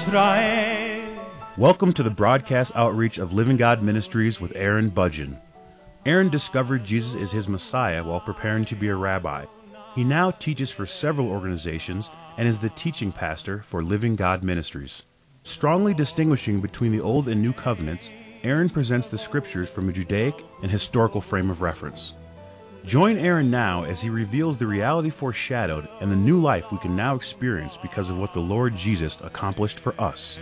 Israel. Welcome to the broadcast outreach of Living God Ministries with Aaron Budgeon. Aaron discovered Jesus is his Messiah while preparing to be a rabbi. He now teaches for several organizations and is the teaching pastor for Living God Ministries. Strongly distinguishing between the Old and New Covenants, Aaron presents the Scriptures from a Judaic and historical frame of reference. Join Aaron now as he reveals the reality foreshadowed and the new life we can now experience because of what the Lord Jesus accomplished for us.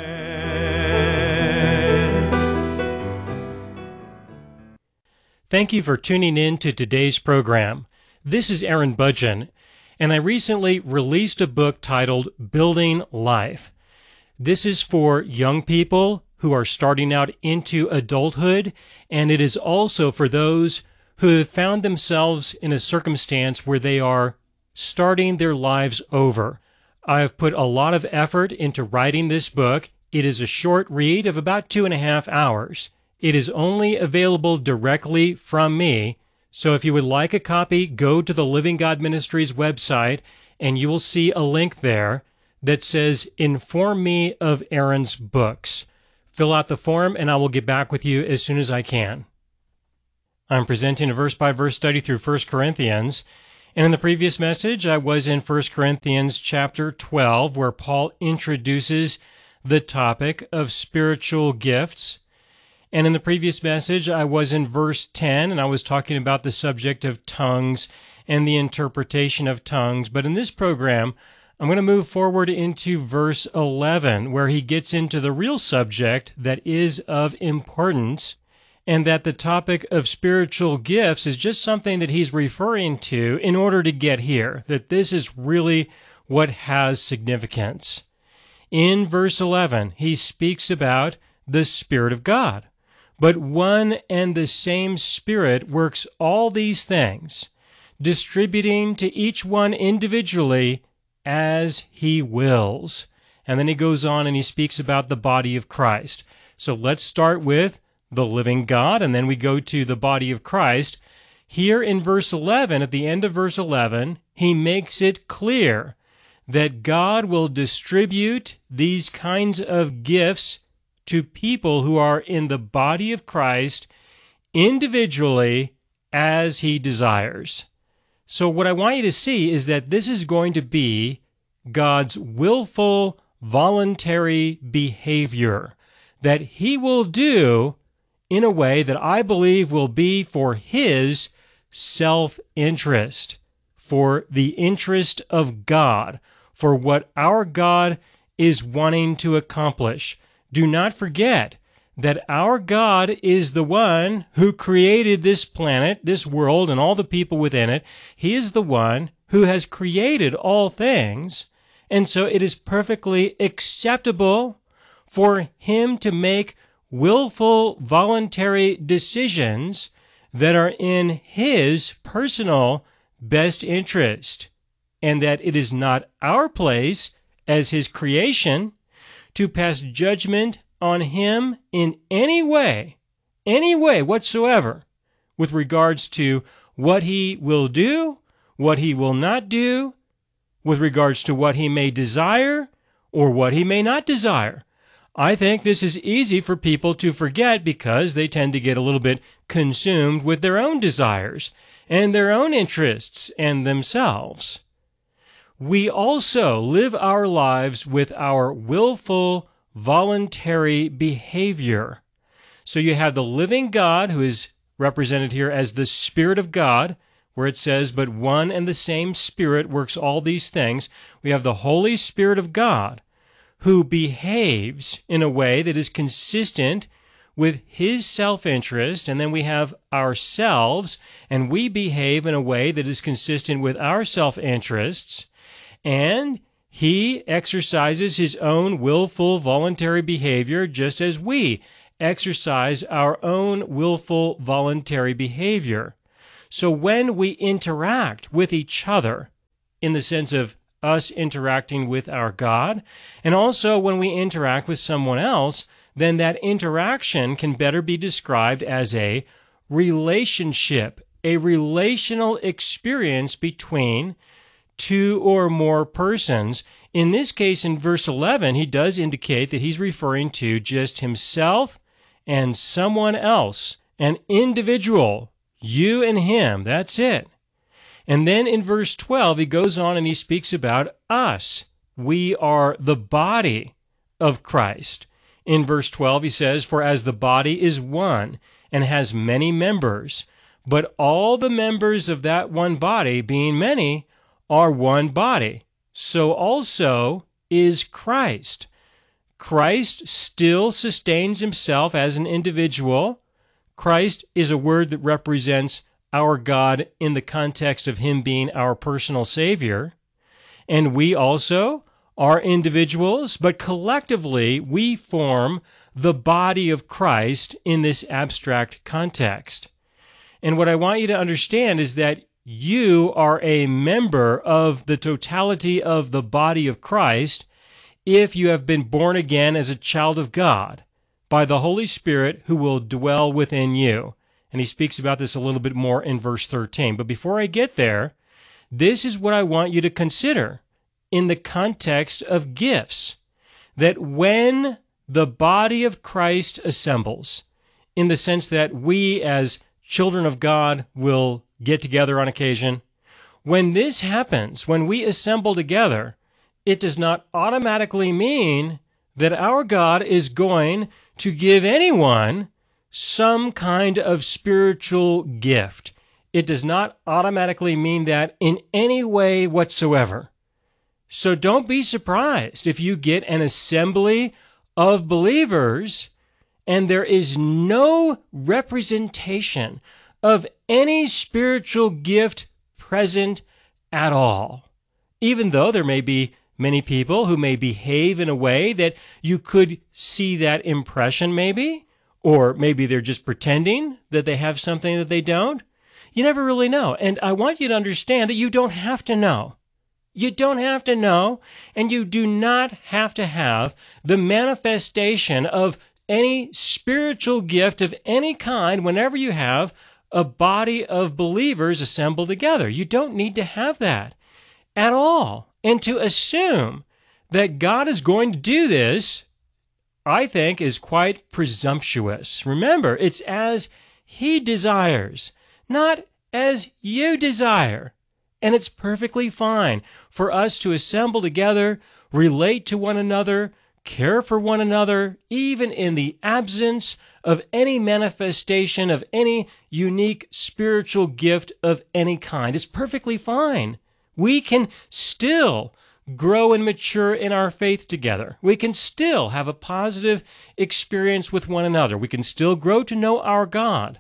Thank you for tuning in to today's program. This is Aaron Budgeon, and I recently released a book titled Building Life. This is for young people who are starting out into adulthood, and it is also for those who have found themselves in a circumstance where they are starting their lives over. I have put a lot of effort into writing this book. It is a short read of about 2.5 hours. It is only available directly from me, so if you would like a copy, go to the Living God Ministries website, and you will see a link there that says, Inform me of Aaron's books. Fill out the form, and I will get back with you as soon as I can. I'm presenting a verse-by-verse study through 1 Corinthians, and in the previous message, I was in 1 Corinthians chapter 12, where Paul introduces the topic of spiritual gifts. And in the previous message, I was in verse 10, and I was talking about the subject of tongues and the interpretation of tongues. But in this program, I'm going to move forward into verse 11, where he gets into the real subject that is of importance, and that the topic of spiritual gifts is just something that he's referring to in order to get here, that this is really what has significance. In verse 11, he speaks about the Spirit of God. But one and the same Spirit works all these things, distributing to each one individually as he wills. And then he goes on and he speaks about the body of Christ. So let's start with the living God, and then we go to the body of Christ. Here in verse 11, at the end of verse 11, he makes it clear that God will distribute these kinds of gifts to people who are in the body of Christ individually as he desires. So what I want you to see is that this is going to be God's willful, voluntary behavior that he will do in a way that I believe will be for his self-interest, for the interest of God, for what our God is wanting to accomplish. Do not forget that our God is the one who created this planet, this world, and all the people within it. He is the one who has created all things, and so it is perfectly acceptable for him to make willful, voluntary decisions that are in his personal best interest, and that it is not our place as his creation to pass judgment on him in any way whatsoever, with regards to what he will do, what he will not do, with regards to what he may desire or what he may not desire. I think this is easy for people to forget because they tend to get a little bit consumed with their own desires and their own interests and themselves. We also live our lives with our willful, voluntary behavior. So you have the living God, who is represented here as the Spirit of God, where it says, but one and the same Spirit works all these things. We have the Holy Spirit of God, who behaves in a way that is consistent with his self-interest, and then we have ourselves, and we behave in a way that is consistent with our self-interests, and he exercises his own willful, voluntary behavior just as we exercise our own willful, voluntary behavior. So when we interact with each other, in the sense of us interacting with our God, and also when we interact with someone else, then that interaction can better be described as a relationship, a relational experience between two or more persons. In this case, in verse 11, he does indicate that he's referring to just himself and someone else, an individual, you and him, that's it. And then in verse 12, he goes on and he speaks about us. We are the body of Christ. In verse 12, he says, "For as the body is one and has many members, but all the members of that one body, being many, are one body, so also is Christ." Christ still sustains himself as an individual. Christ is a word that represents our God in the context of him being our personal Savior. And we also are individuals, but collectively we form the body of Christ in this abstract context. And what I want you to understand is that you are a member of the totality of the body of Christ if you have been born again as a child of God by the Holy Spirit who will dwell within you. And he speaks about this a little bit more in verse 13. But before I get there, this is what I want you to consider in the context of gifts. That when the body of Christ assembles, in the sense that we as children of God will get together on occasion, when this happens, when we assemble together, it does not automatically mean that our God is going to give anyone some kind of spiritual gift. It does not automatically mean that in any way whatsoever. So don't be surprised if you get an assembly of believers and there is no representation of any spiritual gift present at all. Even though there may be many people who may behave in a way that you could see that impression maybe, or maybe they're just pretending that they have something that they don't. You never really know. And I want you to understand that you don't have to know. You don't have to know, and you do not have to have the manifestation of any spiritual gift of any kind whenever you have a body of believers assembled together. You don't need to have that at all. And to assume that God is going to do this, I think, is quite presumptuous. Remember, it's as he desires, not as you desire. And it's perfectly fine for us to assemble together, relate to one another, care for one another, even in the absence of any manifestation of any unique spiritual gift of any kind. It's perfectly fine. We can still grow and mature in our faith together. We can still have a positive experience with one another. We can still grow to know our God.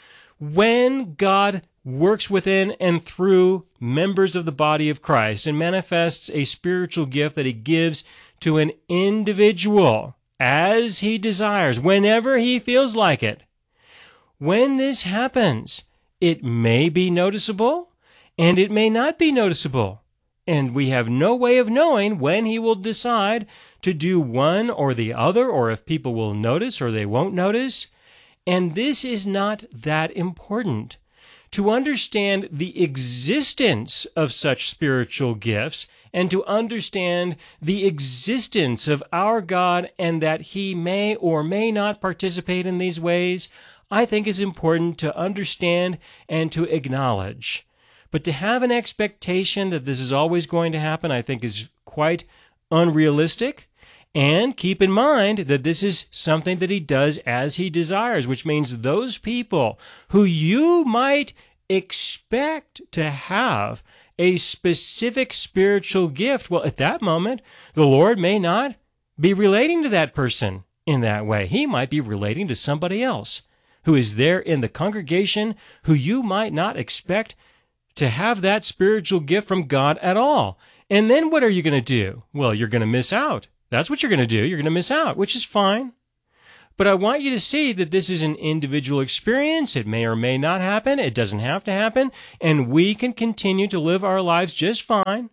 When God works within and through members of the body of Christ and manifests a spiritual gift that he gives to an individual as he desires, whenever he feels like it, when this happens, it may be noticeable and it may not be noticeable. And we have no way of knowing when he will decide to do one or the other, or if people will notice or they won't notice. And this is not that important. To understand the existence of such spiritual gifts and to understand the existence of our God and that he may or may not participate in these ways, I think is important to understand and to acknowledge. But to have an expectation that this is always going to happen, I think is quite unrealistic. And keep in mind that this is something that he does as he desires, which means those people who you might expect to have a specific spiritual gift, well, at that moment, the Lord may not be relating to that person in that way. He might be relating to somebody else who is there in the congregation who you might not expect to have that spiritual gift from God at all. And then what are you going to do? Well, you're going to miss out. That's what you're going to do. You're going to miss out, which is fine. But I want you to see that this is an individual experience. It may or may not happen. It doesn't have to happen. And we can continue to live our lives just fine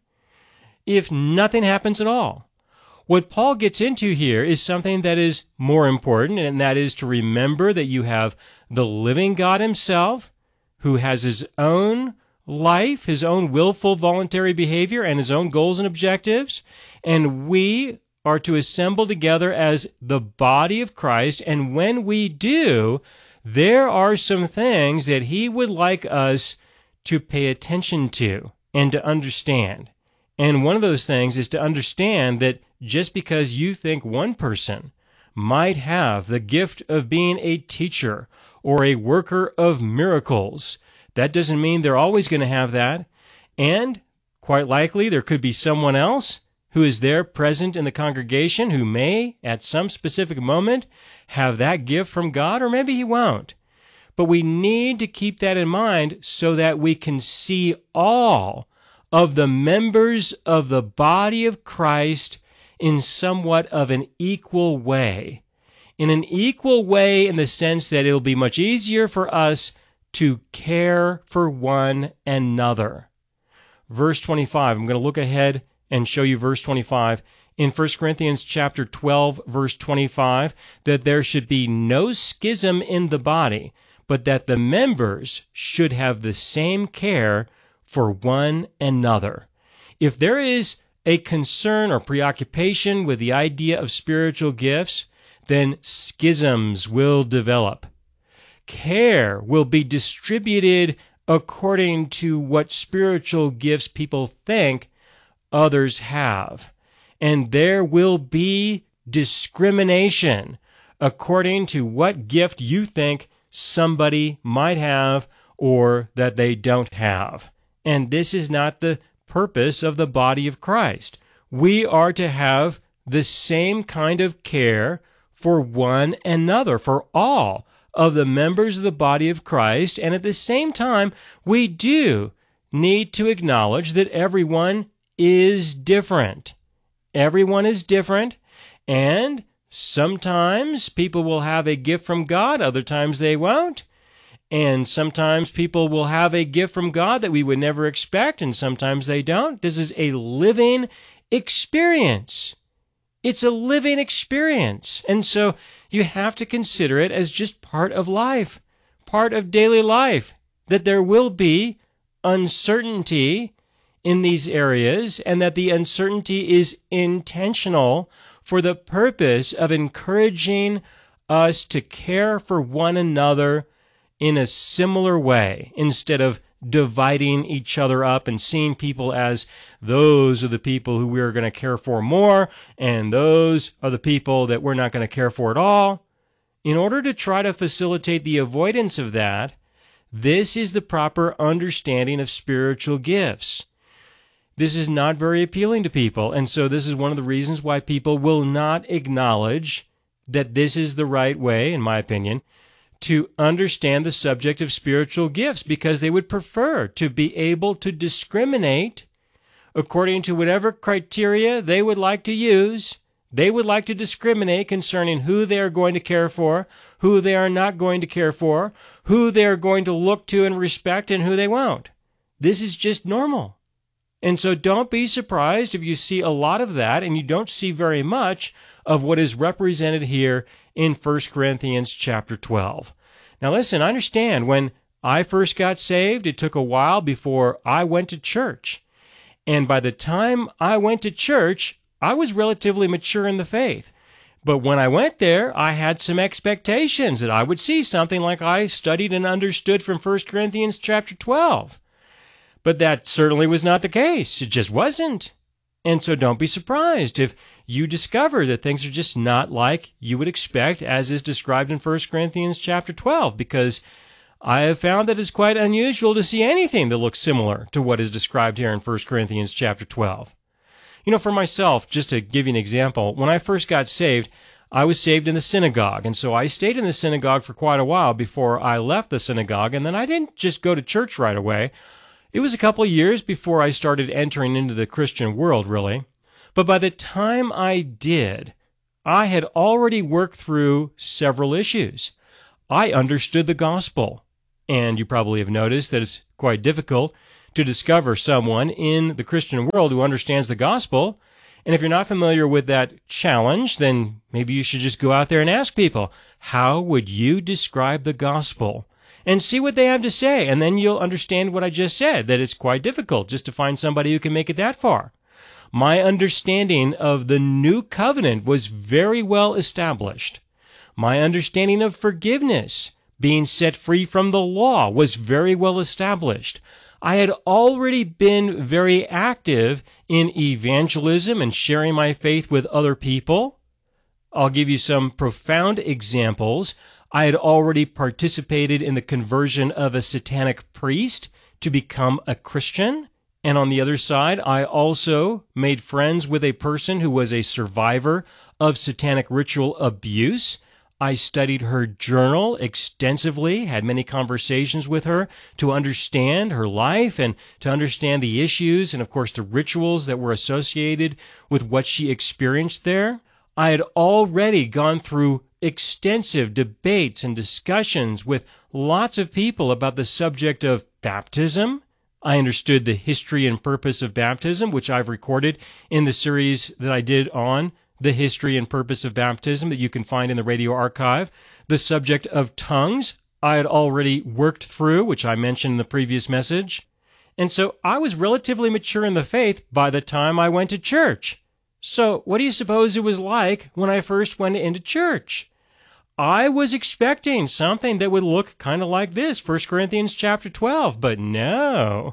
if nothing happens at all. What Paul gets into here is something that is more important, and that is to remember that you have the living God himself who has his own life, his own willful, voluntary behavior, and his own goals and objectives. And we are to assemble together as the body of Christ. And when we do, there are some things that he would like us to pay attention to and to understand. And one of those things is to understand that just because you think one person might have the gift of being a teacher or a worker of miracles, that doesn't mean they're always going to have that. And quite likely there could be someone else who is there present in the congregation who may, at some specific moment, have that gift from God, or maybe he won't. But we need to keep that in mind so that we can see all of the members of the body of Christ in somewhat of an equal way. In an equal way in the sense that it'll be much easier for us to care for one another. Verse 25, I'm going to look ahead and show you verse 25. In 1 Corinthians chapter 12, verse 25, that there should be no schism in the body, but that the members should have the same care for one another. If there is a concern or preoccupation with the idea of spiritual gifts, then schisms will develop. Care will be distributed according to what spiritual gifts people think others have. And there will be discrimination according to what gift you think somebody might have or that they don't have. And this is not the purpose of the body of Christ. We are to have the same kind of care for one another, for all of the members of the body of Christ. And at the same time, we do need to acknowledge that everyone is different. Everyone is different, and sometimes people will have a gift from God, other times they won't. And sometimes people will have a gift from God that we would never expect, and sometimes they don't. This is a living experience. It's a living experience. And so you have to consider it as just part of life, part of daily life, that there will be uncertainty in these areas, and that the uncertainty is intentional for the purpose of encouraging us to care for one another in a similar way, instead of dividing each other up and seeing people as those are the people who we're going to care for more, and those are the people that we're not going to care for at all. In order to try to facilitate the avoidance of that, this is the proper understanding of spiritual gifts. This is not very appealing to people, and so this is one of the reasons why people will not acknowledge that this is the right way, in my opinion, to understand the subject of spiritual gifts, because they would prefer to be able to discriminate according to whatever criteria they would like to use. They would like to discriminate concerning who they are going to care for, who they are not going to care for, who they are going to look to and respect, and who they won't. This is just normal. And so don't be surprised if you see a lot of that and you don't see very much of what is represented here in 1 Corinthians chapter 12. Now listen, I understand when I first got saved, it took a while before I went to church. And by the time I went to church, I was relatively mature in the faith. But when I went there, I had some expectations that I would see something like I studied and understood from 1 Corinthians chapter 12. But that certainly was not the case. It just wasn't. And so don't be surprised if you discover that things are just not like you would expect, as is described in 1 Corinthians chapter 12, because I have found that it's quite unusual to see anything that looks similar to what is described here in 1 Corinthians chapter 12. You know, for myself, just to give you an example, when I first got saved, I was saved in the synagogue, and so I stayed in the synagogue for quite a while before I left the synagogue, and then I didn't just go to church right away. It was a couple of years before I started entering into the Christian world, really. But by the time I did, I had already worked through several issues. I understood the gospel, and you probably have noticed that it's quite difficult to discover someone in the Christian world who understands the gospel. And if you're not familiar with that challenge, then maybe you should just go out there and ask people, how would you describe the gospel? and see what they have to say. And then you'll understand what I just said, that it's quite difficult just to find somebody who can make it that far. My understanding of the new covenant was very well established. My understanding of forgiveness, being set free from the law, was very well established. I had already been very active in evangelism and sharing my faith with other people. I'll give you some profound examples. I had already participated in the conversion of a satanic priest to become a Christian. And on the other side, I also made friends with a person who was a survivor of satanic ritual abuse. I studied her journal extensively, had many conversations with her to understand her life and to understand the issues and, of course, the rituals that were associated with what she experienced there. I had already gone through extensive debates and discussions with lots of people about the subject of baptism. I understood the history and purpose of baptism, which I've recorded in the series that I did on the history and purpose of baptism that you can find in the radio archive. The subject of tongues I had already worked through, which I mentioned in the previous message. And so I was relatively mature in the faith by the time I went to church. So what do you suppose it was like when I first went into church? I was expecting something that would look kind of like this, 1 Corinthians chapter 12, but no,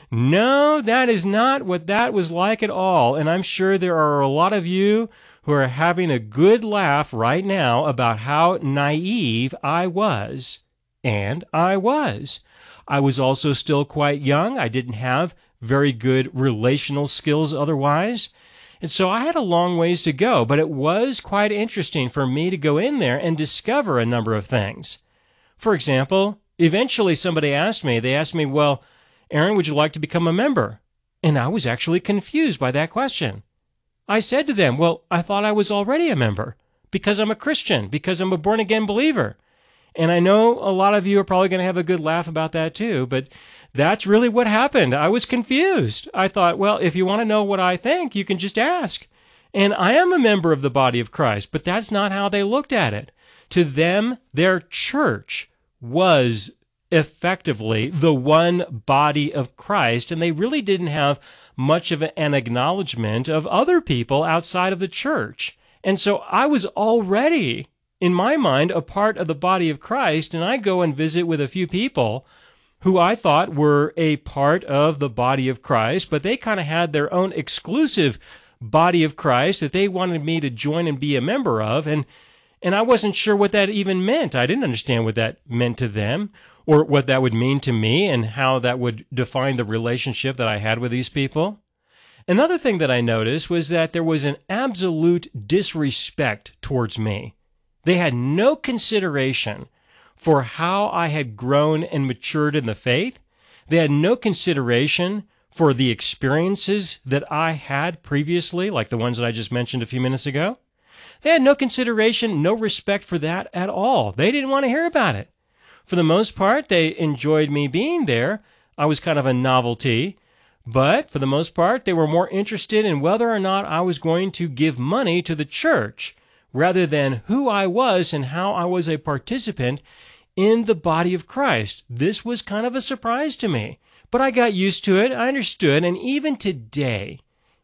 that is not what that was like at all. And I'm sure there are a lot of you who are having a good laugh right now about how naive I was. And I was. I was also still quite young. I didn't have very good relational skills otherwise. And so I had a long ways to go, but it was quite interesting for me to go in there and discover a number of things. For example, eventually somebody asked me, well, Aaron, would you like to become a member? And I was actually confused by that question. I said to them, well, I thought I was already a member because I'm a Christian, because I'm a born-again believer. And I know a lot of you are probably going to have a good laugh about that too, but that's really what happened. I was confused. I thought, well, if you want to know what I think, you can just ask. And I am a member of the body of Christ, but that's not how they looked at it. To them, their church was effectively the one body of Christ, and they really didn't have much of an acknowledgement of other people outside of the church. And so I was already, in my mind, a part of the body of Christ, and I go and visit with a few people who I thought were a part of the body of Christ, but they kind of had their own exclusive body of Christ that they wanted me to join and be a member of, and I wasn't sure what that even meant. I didn't understand what that meant to them, or what that would mean to me, and how that would define the relationship that I had with these people. Another thing that I noticed was that there was an absolute disrespect towards me. They had no consideration for how I had grown and matured in the faith. They had no consideration for the experiences that I had previously, like the ones that I just mentioned a few minutes ago. They had no consideration, no respect for that at all. They didn't want to hear about it. For the most part, they enjoyed me being there. I was kind of a novelty. But for the most part, they were more interested in whether or not I was going to give money to the church, rather than who I was and how I was a participant in the body of Christ. This was kind of a surprise to me, but I got used to it. I understood. And even today,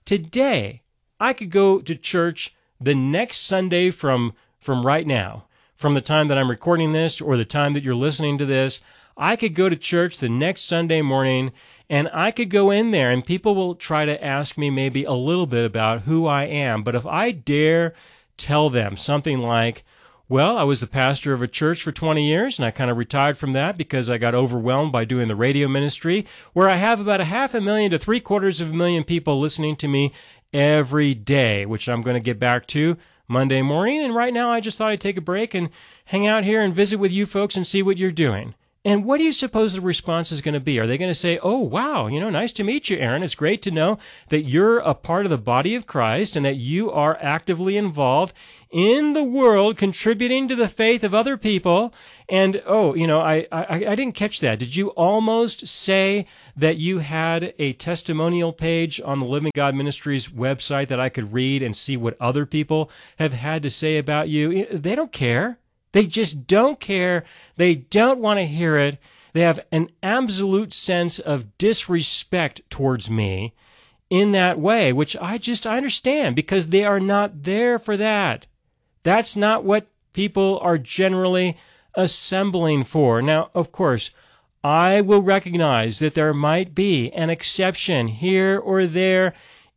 I could go to church the next Sunday from right now, from the time that I'm recording this or the time that you're listening to this. I could go to church the next Sunday morning, and I could go in there, and people will try to ask me maybe a little bit about who I am. But if I dare tell them something like, well, I was the pastor of a church for 20 years, and I kind of retired from that because I got overwhelmed by doing the radio ministry, where I have about 500,000 to 750,000 people listening to me every day, which I'm going to get back to Monday morning. And right now, I just thought I'd take a break and hang out here and visit with you folks and see what you're doing. And what do you suppose the response is going to be? Are they going to say, oh, wow, nice to meet you, Aaron. It's great to know that you're a part of the body of Christ and that you are actively involved in the world, contributing to the faith of other people. And, I didn't catch that. Did you almost say that you had a testimonial page on the Living God Ministries website that I could read and see what other people have had to say about you? They don't care. They just don't care. They don't want to hear it. They have an absolute sense of disrespect towards me in that way, which I understand because they are not there for that. That's not what people are generally assembling for. Now, of course, I will recognize that there might be an exception here or there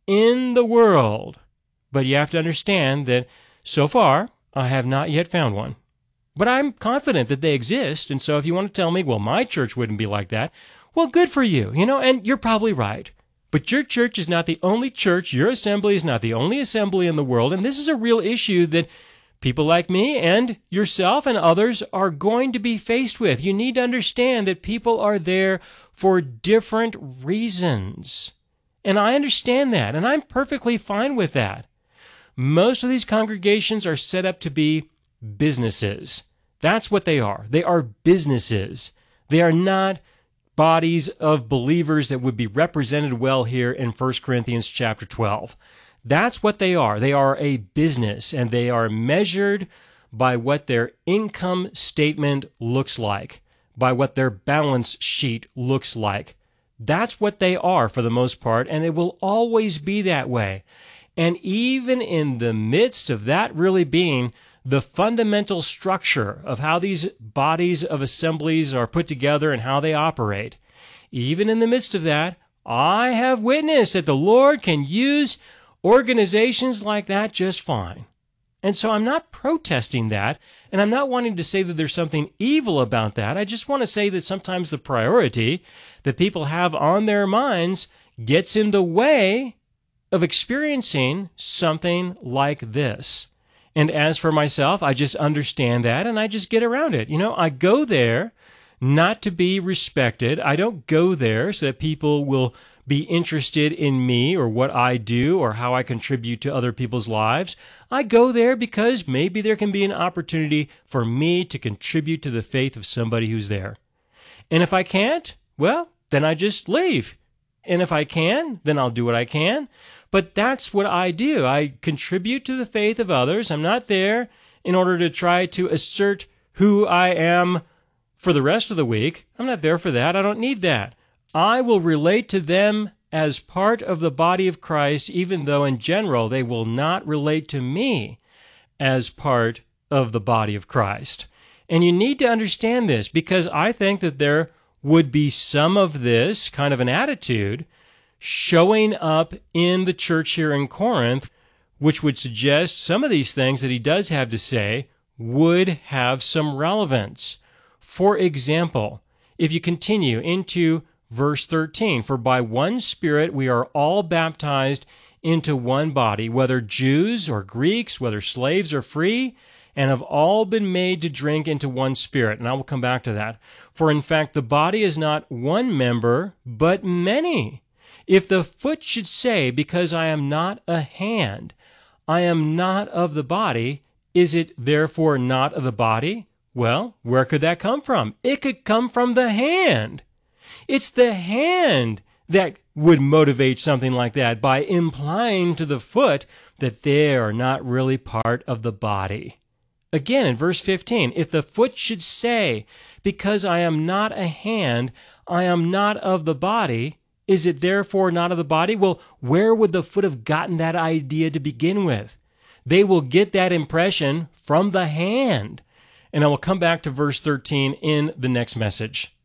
in the world, but you have to understand that so far, I have not yet found one. But I'm confident that they exist, and so if you want to tell me, well, my church wouldn't be like that, well, good for you, and you're probably right. But your church is not the only church, your assembly is not the only assembly in the world, and this is a real issue that people like me and yourself and others are going to be faced with. You need to understand that people are there for different reasons. And I understand that, and I'm perfectly fine with that. Most of these congregations are set up to be businesses. That's what they are. They are businesses. They are not bodies of believers that would be represented well here in 1 Corinthians chapter 12. That's what they are. They are a business, and they are measured by what their income statement looks like, by what their balance sheet looks like. That's what they are for the most part, and it will always be that way. And even in the midst of that really being the fundamental structure of how these bodies of assemblies are put together and how they operate, even in the midst of that, I have witnessed that the Lord can use organizations like that just fine. And so I'm not protesting that, and I'm not wanting to say that there's something evil about that. I just want to say that sometimes the priority that people have on their minds gets in the way of experiencing something like this. And as for myself, I just understand that, and I just get around it. I go there not to be respected. I don't go there so that people will be interested in me or what I do or how I contribute to other people's lives. I go there because maybe there can be an opportunity for me to contribute to the faith of somebody who's there. And if I can't, well, then I just leave. And if I can, then I'll do what I can. But that's what I do. I contribute to the faith of others. I'm not there in order to try to assert who I am for the rest of the week. I'm not there for that. I don't need that. I will relate to them as part of the body of Christ, even though in general they will not relate to me as part of the body of Christ. And you need to understand this because I think that there would be some of this kind of an attitude showing up in the church here in Corinth, which would suggest some of these things that he does have to say would have some relevance. For example, if you continue into verse 13, for by one Spirit we are all baptized into one body, whether Jews or Greeks, whether slaves or free, and have all been made to drink into one Spirit. And I will come back to that. For in fact, the body is not one member, but many. If the foot should say, because I am not a hand, I am not of the body, is it therefore not of the body? Well, where could that come from? It could come from the hand. It's the hand that would motivate something like that by implying to the foot that they are not really part of the body. Again, in verse 15, if the foot should say, because I am not a hand, I am not of the body, is it therefore not of the body? Well, where would the foot have gotten that idea to begin with? They will get that impression from the hand. And I will come back to verse 13 in the next message.